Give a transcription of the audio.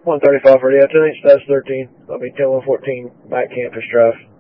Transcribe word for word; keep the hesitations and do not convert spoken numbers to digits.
one thirty-five for the ten inch, that's thirteen. That'll be ten one fourteen back campus drive.